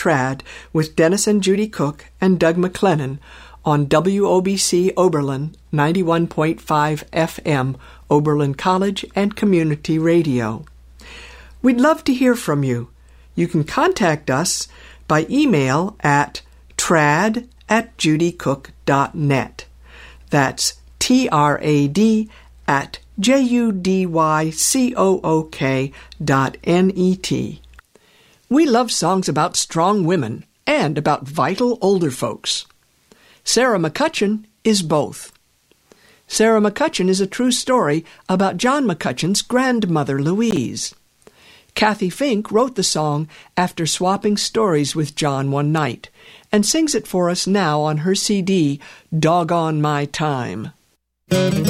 Trad with Dennis and Judy Cook and Doug McLennan on WOBC Oberlin 91.5 FM, Oberlin College and Community Radio. We'd love to hear from you. You can contact us by email at trad@judycook.net. That's trad@judycook.net. We love songs about strong women and about vital older folks. Sarah McCutcheon is both. Sarah McCutcheon is a true story about John McCutcheon's grandmother, Louise. Kathy Fink wrote the song after swapping stories with John one night and sings it for us now on her CD, Doggone My Time.